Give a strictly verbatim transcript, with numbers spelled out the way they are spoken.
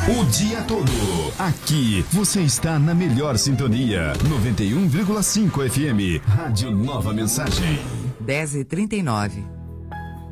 O dia todo. Aqui você está na melhor sintonia. noventa e um vírgula cinco F M. Rádio Nova Mensagem. dez e trinta e nove.